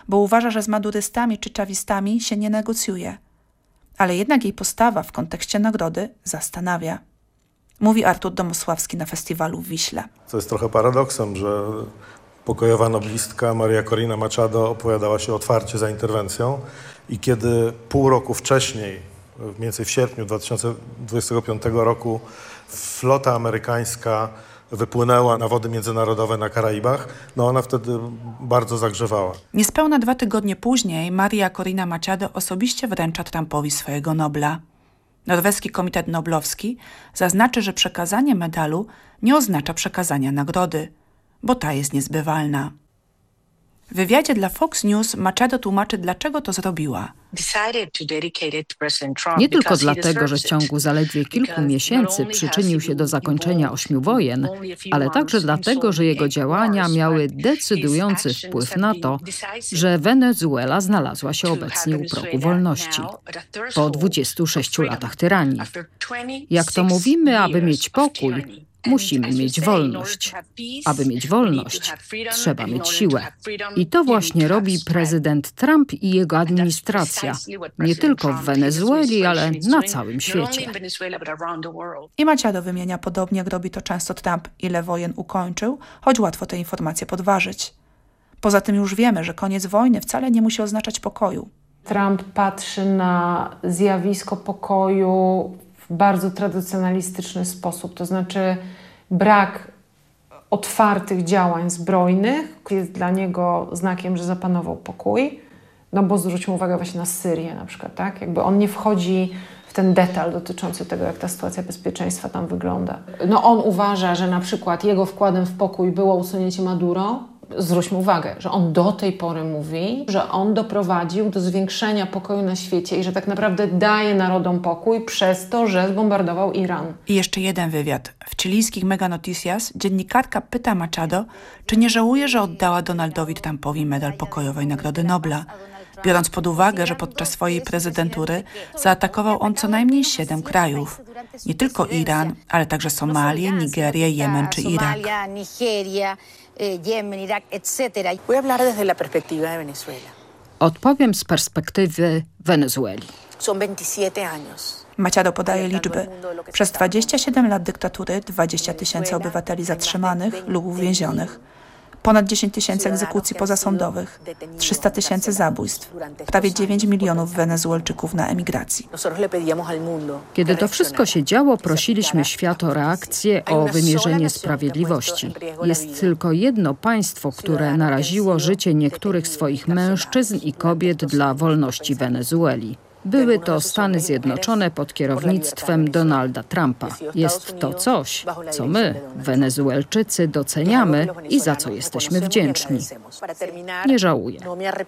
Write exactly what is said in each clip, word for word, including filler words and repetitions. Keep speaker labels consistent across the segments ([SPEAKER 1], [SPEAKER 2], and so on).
[SPEAKER 1] bo uważa, że z madurystami czy czawistami się nie negocjuje. Ale jednak jej postawa w kontekście nagrody zastanawia. Mówi Artur Domosławski na festiwalu w Wiśle.
[SPEAKER 2] Co jest trochę paradoksem, że pokojowa noblistka Maria Corina Machado opowiadała się otwarcie za interwencją i kiedy pół roku wcześniej, mniej więcej w sierpniu dwa tysiące dwudziestego piątego roku, flota amerykańska wypłynęła na wody międzynarodowe na Karaibach, no ona wtedy bardzo zagrzewała.
[SPEAKER 1] Niespełna dwa tygodnie później Maria Corina Machado osobiście wręcza Trumpowi swojego Nobla. Norweski Komitet Noblowski zaznaczy, że przekazanie medalu nie oznacza przekazania nagrody, bo ta jest niezbywalna. W wywiadzie dla Fox News Machado tłumaczy, dlaczego to zrobiła.
[SPEAKER 3] Nie tylko dlatego, że w ciągu zaledwie kilku miesięcy przyczynił się do zakończenia ośmiu wojen, ale także dlatego, że jego działania miały decydujący wpływ na to, że Wenezuela znalazła się obecnie u progu wolności po dwudziestu sześciu latach tyranii. Jak to mówimy, aby mieć pokój, musimy mieć wolność. Aby mieć wolność, trzeba mieć siłę. I to właśnie robi prezydent Trump i jego administracja. Nie tylko w Wenezueli, ale na całym świecie.
[SPEAKER 1] I Machado wymienia podobnie, jak robi to często Trump, ile wojen ukończył, choć łatwo te informacje podważyć. Poza tym już wiemy, że koniec wojny wcale nie musi oznaczać pokoju.
[SPEAKER 4] Trump patrzy na zjawisko pokoju w bardzo tradycjonalistyczny sposób, to znaczy brak otwartych działań zbrojnych jest dla niego znakiem, że zapanował pokój, no bo zwróćmy uwagę właśnie na Syrię na przykład, tak? Jakby on nie wchodzi w ten detal dotyczący tego, jak ta sytuacja bezpieczeństwa tam wygląda. No on uważa, że na przykład jego wkładem w pokój było usunięcie Maduro. Zwróćmy uwagę, że on do tej pory mówi, że on doprowadził do zwiększenia pokoju na świecie i że tak naprawdę daje narodom pokój przez to, że zbombardował Iran.
[SPEAKER 1] I jeszcze jeden wywiad. W chilijskich Mega Noticias dziennikarka pyta Machado, czy nie żałuje, że oddała Donaldowi Trumpowi medal pokojowej Nagrody Nobla, biorąc pod uwagę, że podczas swojej prezydentury zaatakował on co najmniej siedem krajów. Nie tylko Iran, ale także Somalię, Nigerię, Jemen czy Irak.
[SPEAKER 3] Odpowiem z perspektywy Wenezueli.
[SPEAKER 1] Machado podaje liczby. Przez dwadzieścia siedem lat dyktatury dwadzieścia tysięcy obywateli zatrzymanych lub uwięzionych. Ponad dziesięć tysięcy egzekucji pozasądowych, trzysta tysięcy zabójstw, prawie dziewięć milionów Wenezuelczyków na emigracji.
[SPEAKER 3] Kiedy to wszystko się działo, prosiliśmy świat o reakcję, o wymierzenie sprawiedliwości. Jest tylko jedno państwo, które naraziło życie niektórych swoich mężczyzn i kobiet dla wolności Wenezueli. Były to Stany Zjednoczone pod kierownictwem Donalda Trumpa. Jest to coś, co my, Wenezuelczycy, doceniamy i za co jesteśmy wdzięczni. Nie żałuję.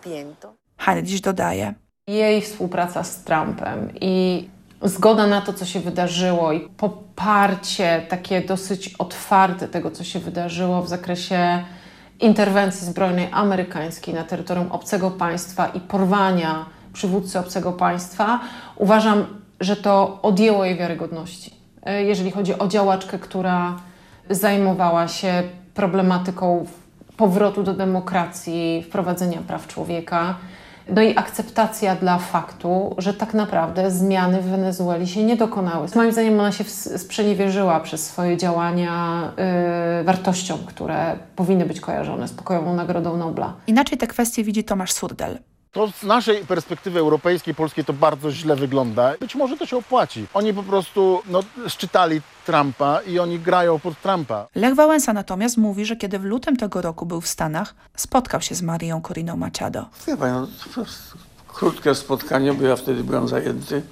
[SPEAKER 1] Heinrich dodaje.
[SPEAKER 4] Jej współpraca z Trumpem i zgoda na to, co się wydarzyło i poparcie takie dosyć otwarte tego, co się wydarzyło w zakresie interwencji zbrojnej amerykańskiej na terytorium obcego państwa i porwania przywódcy obcego państwa, uważam, że to odjęło jej wiarygodności. Jeżeli chodzi o działaczkę, która zajmowała się problematyką powrotu do demokracji, wprowadzenia praw człowieka, no i akceptacja dla faktu, że tak naprawdę zmiany w Wenezueli się nie dokonały. Moim zdaniem ona się sprzeniewierzyła przez swoje działania yy, wartościom, które powinny być kojarzone z pokojową Nagrodą Nobla.
[SPEAKER 1] Inaczej te kwestie widzi Tomasz Surdel.
[SPEAKER 5] To z naszej perspektywy europejskiej, polskiej to bardzo źle wygląda. Być może to się opłaci. Oni po prostu no, szczytali Trumpa i oni grają pod Trumpa.
[SPEAKER 1] Lech Wałęsa natomiast mówi, że kiedy w lutym tego roku był w Stanach, spotkał się z Marią Coriną Machado.
[SPEAKER 6] Wie pani, no, krótkie spotkanie, bo ja wtedy byłem zajęty.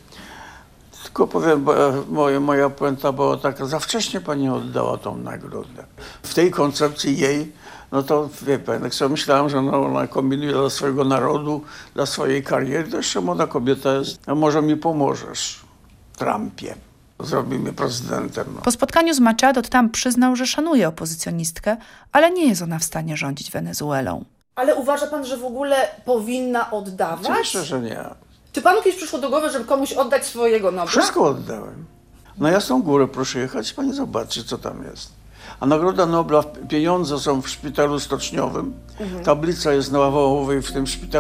[SPEAKER 6] Tylko powiem, bo moja, moja puenta była taka, za wcześnie pani oddała tą nagrodę. W tej koncepcji jej, no to wie pan, jak sobie myślałem, że no, ona kombinuje dla swojego narodu, dla swojej kariery, to jeszcze młoda kobieta jest. A może mi pomożesz, Trumpie. Zrobi mnie prezydentem. No.
[SPEAKER 1] Po spotkaniu z Machado Trump przyznał, że szanuje opozycjonistkę, ale nie jest ona w stanie rządzić Wenezuelą.
[SPEAKER 7] Ale uważa pan, że w ogóle powinna oddawać?
[SPEAKER 6] Oczywiście, że nie.
[SPEAKER 7] Czy panu kiedyś przyszło do głowy, żeby komuś oddać swojego Nobla?
[SPEAKER 6] Wszystko oddałem. Na Jasną Górę proszę jechać, pani zobaczy, co tam jest. A Nagroda Nobla, pieniądze są w szpitalu stoczniowym. Mhm. Tablica jest na Wawołowej w tym szpitalu.